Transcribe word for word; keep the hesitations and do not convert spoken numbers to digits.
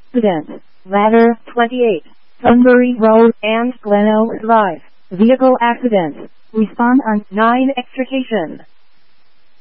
Accident. Ladder twenty-eight. Sunbury Road and Glenelg Drive. Vehicle accident. Respond on nine extrication.